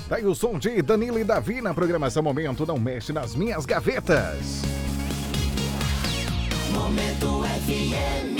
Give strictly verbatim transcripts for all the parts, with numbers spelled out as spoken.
Tá aí o som de Danilo e Davi na programação Momento Não Mexe nas Minhas Gavetas. Momento F M.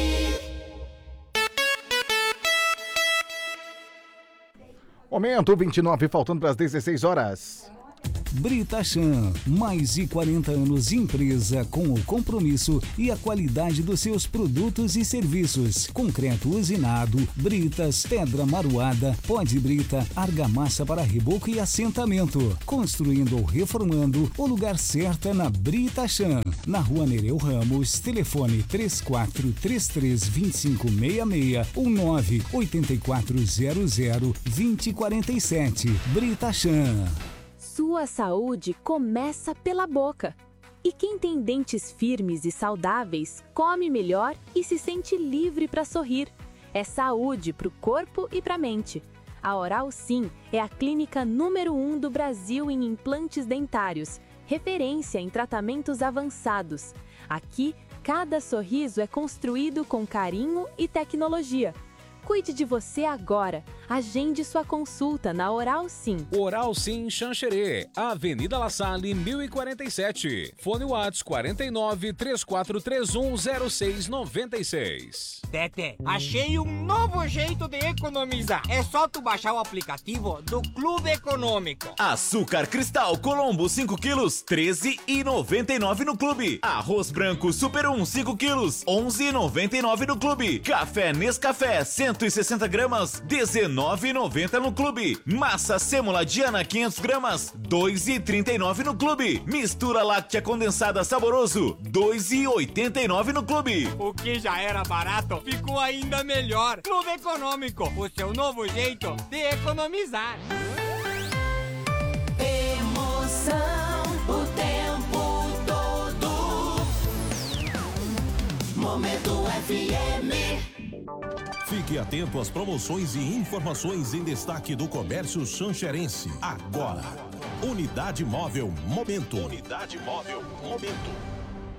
Momento vinte e nove, faltando para as dezesseis horas. Britachan, mais de quarenta anos de empresa com o compromisso e a qualidade dos seus produtos e serviços. Concreto usinado, britas, pedra maruada, pó de brita, argamassa para reboco e assentamento. Construindo ou reformando, o lugar certo é na Britachan. Na rua Nereu Ramos, telefone três quatro três três, dois cinco seis seis ou nove oito quatro zero zero, dois zero quatro sete. Britachan. Sua saúde começa pela boca. E quem tem dentes firmes e saudáveis, come melhor e se sente livre para sorrir. É saúde para o corpo e para a mente. A Oral Sim é a clínica número um do Brasil em implantes dentários, referência em tratamentos avançados. Aqui, cada sorriso é construído com carinho e tecnologia. Cuide de você agora. Agende sua consulta na Oral Sim. Oral Sim Xanxerê, Avenida La Salle, mil e quarenta e sete. Fone WhatsApp quarenta e nove, três quatro três um, zero seis nove seis. Tete, achei um novo jeito de economizar. É só tu baixar o aplicativo do Clube Econômico. Açúcar Cristal Colombo cinco quilos, treze reais e noventa e nove no Clube. Arroz branco Super um cinco quilos, onze reais e noventa e nove no Clube. Café Nescafé cento e sessenta gramas, dezenove reais e noventa no Clube. Massa sêmola Diana quinhentas gramas, dois reais e trinta e nove no Clube. Mistura láctea condensada saboroso, dois reais e oitenta e nove no Clube. O que já era barato ficou ainda melhor. Clube Econômico, o seu novo jeito de economizar. Emoção o tempo todo. Momento F M. Fique atento às promoções e informações em destaque do comércio xanxerense. Agora, Unidade Móvel Momento. Unidade Móvel Momento.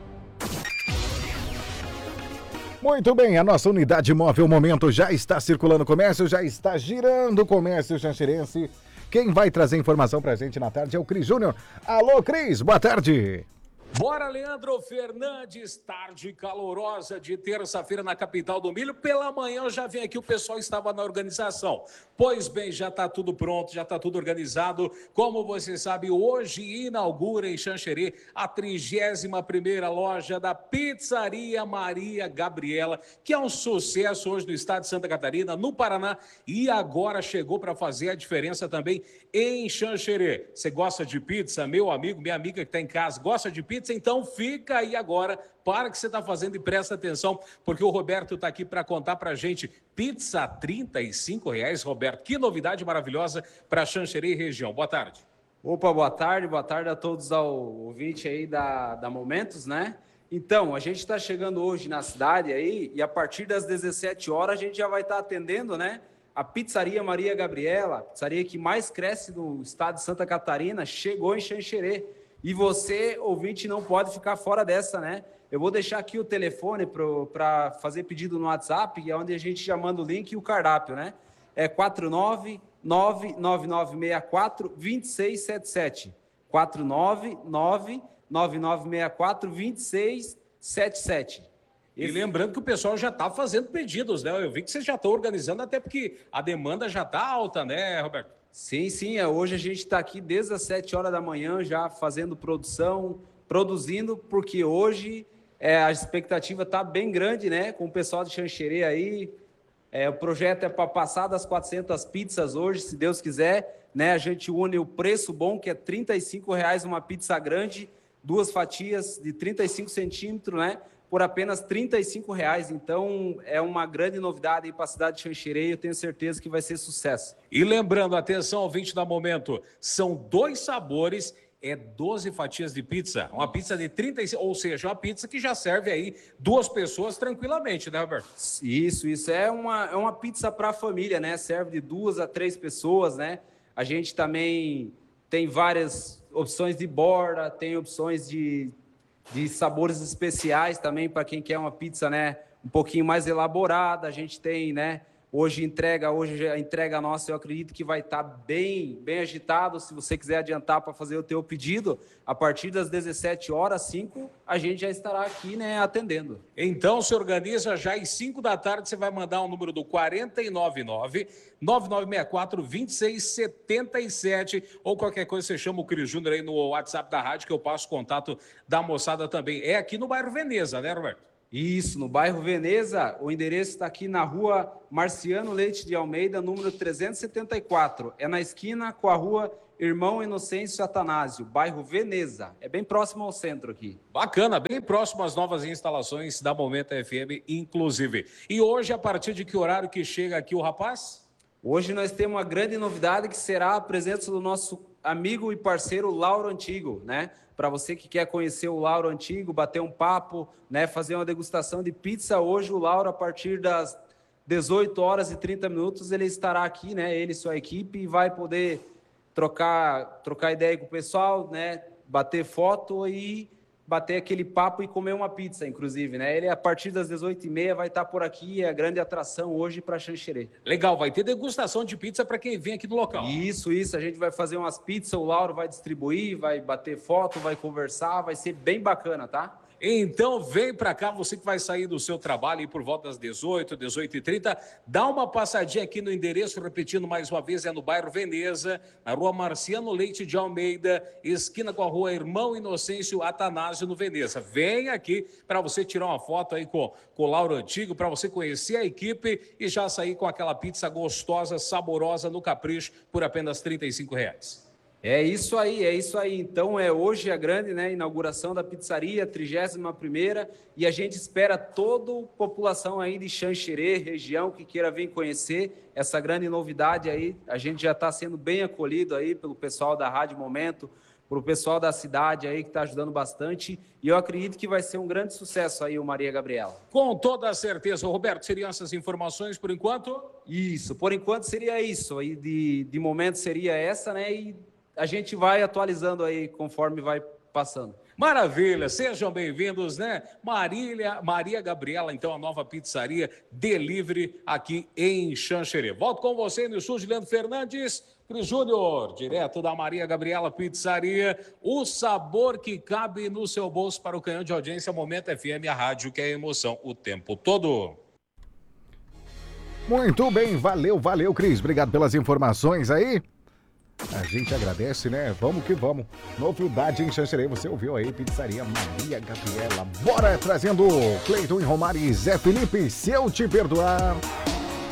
Muito bem, a nossa Unidade Móvel Momento já está circulando o comércio, já está girando o comércio xanxerense. Quem vai trazer informação pra gente na tarde é o Cris Júnior. Alô, Cris, boa tarde. Bora, Leandro Fernandes, tarde calorosa de terça-feira na capital do milho. Pela manhã eu já vim aqui, o pessoal estava na organização. Pois bem, já está tudo pronto, já está tudo organizado. Como você sabe, hoje inaugura em Xanxerê a trigésima primeira loja da Pizzaria Maria Gabriela, que é um sucesso hoje no estado de Santa Catarina, no Paraná, e agora chegou para fazer a diferença também em Xanxerê. Você gosta de pizza? Meu amigo, minha amiga que está em casa, gosta de pizza? Então fica aí agora, para o que você está fazendo e presta atenção, porque o Roberto está aqui para contar para a gente. Pizza trinta e cinco reais, Roberto. Que novidade maravilhosa para Xanxerê e região. Boa tarde. Opa, boa tarde, boa tarde a todos ao ouvinte aí da, da Momentos, né? Então, a gente está chegando hoje na cidade aí e a partir das dezessete horas a gente já vai estar tá atendendo, né? A Pizzaria Maria Gabriela, a pizzaria que mais cresce no estado de Santa Catarina, chegou em Xanxerê. E você, ouvinte, não pode ficar fora dessa, né? Eu vou deixar aqui o telefone para fazer pedido no WhatsApp, e é onde a gente já manda o link e o cardápio, né? É quatro nove nove nove nove seis quatro dois seis sete sete. quatro nove nove nove nove seis quatro dois seis sete sete. E lembrando que o pessoal já está fazendo pedidos, né? Eu vi que vocês já estão organizando, até porque a demanda já está alta, né, Roberto? Sim, sim. É, hoje a gente está aqui desde as sete horas da manhã já fazendo produção, produzindo, porque hoje é, a expectativa está bem grande, né? Com o pessoal de Xanxerê aí. É, o projeto é para passar das quatrocentas pizzas hoje, se Deus quiser, né? A gente une o preço bom, que é trinta e cinco reais uma pizza grande, duas fatias de trinta e cinco centímetros, né? Por apenas trinta e cinco reais. Então, é uma grande novidade aí para a cidade de Xanxerê e eu tenho certeza que vai ser sucesso. E lembrando, atenção, ouvinte da Momento, são dois sabores, é doze fatias de pizza. Uma pizza de trinta e cinco, ou seja, uma pizza que já serve aí duas pessoas tranquilamente, né, Roberto? Isso, isso. É uma, é uma pizza para a família, né? Serve de duas a três pessoas, né? A gente também tem várias opções de borda, tem opções de... de sabores especiais também para quem quer uma pizza, né, um pouquinho mais elaborada. A gente tem, né, Hoje entrega, hoje a entrega nossa, eu acredito que vai estar bem, bem agitado. Se você quiser adiantar para fazer o teu pedido, a partir das dezessete horas, cinco, a gente já estará aqui, né, atendendo. Então se organiza já às cinco da tarde, você vai mandar o número do quatro nove nove, nove nove seis quatro, dois seis sete sete ou qualquer coisa você chama o Cris Júnior aí no WhatsApp da rádio que eu passo o contato da moçada também. É aqui no bairro Veneza, né, Roberto? Isso, no bairro Veneza, o endereço está aqui na rua Marciano Leite de Almeida, número trezentos e setenta e quatro. É na esquina com a rua Irmão Inocêncio Atanásio, bairro Veneza. É bem próximo ao centro aqui. Bacana, bem próximo às novas instalações da Momento F M, inclusive. E hoje, a partir de que horário que chega aqui o rapaz? Hoje nós temos uma grande novidade que será a presença do nosso amigo e parceiro Lauro Antigo, né? Para você que quer conhecer o Lauro Antigo, bater um papo, né? Fazer uma degustação de pizza, hoje o Lauro, a partir das dezoito horas e trinta minutos, ele estará aqui, né? Ele e sua equipe, e vai poder trocar, trocar ideia com o pessoal, né? Bater foto e bater aquele papo e comer uma pizza, inclusive, né? Ele, a partir das dezoito e meia, vai estar por aqui, é a grande atração hoje para Xanxerê. Legal, vai ter degustação de pizza para quem vem aqui do local. Isso, isso, a gente vai fazer umas pizzas, o Lauro vai distribuir, vai bater foto, vai conversar, vai ser bem bacana, tá? Então vem para cá, você que vai sair do seu trabalho e por volta das dezoito, dezoito e trinta, dá uma passadinha aqui no endereço, repetindo mais uma vez, é no bairro Veneza, na rua Marciano Leite de Almeida, esquina com a rua Irmão Inocêncio Atanásio, no Veneza. Vem aqui para você tirar uma foto aí com, com o Lauro Antigo, para você conhecer a equipe e já sair com aquela pizza gostosa, saborosa, no capricho, por apenas trinta e cinco reais. É isso aí, é isso aí. Então, é hoje a grande, né, inauguração da pizzaria, trigésima primeira, e a gente espera toda a população aí de Xanxerê, região, que queira vir conhecer essa grande novidade aí. A gente já está sendo bem acolhido aí pelo pessoal da Rádio Momento, pelo pessoal da cidade aí que está ajudando bastante, e eu acredito que vai ser um grande sucesso aí o Maria Gabriela. Com toda certeza. Roberto, seriam essas informações por enquanto? Isso, por enquanto seria isso, aí de, de momento seria essa, né, e a gente vai atualizando aí conforme vai passando. Maravilha, sejam bem-vindos, né? Marília, Maria Gabriela, então, a nova pizzaria Delivery aqui em Xanxerê. Volto com você no estúdio, Leandro Fernandes, Cris Júnior, direto da Maria Gabriela Pizzaria. O sabor que cabe no seu bolso para o canhão de audiência, Momento F M, a rádio que é emoção o tempo todo. Muito bem, valeu, valeu, Cris. Obrigado pelas informações aí. A gente agradece, né? Vamos que vamos. Novidade em Xanxerê, você ouviu aí, Pizzaria Maria Gabriela. Bora trazendo Cleiton e Romário e Zé Felipe, se eu te perdoar.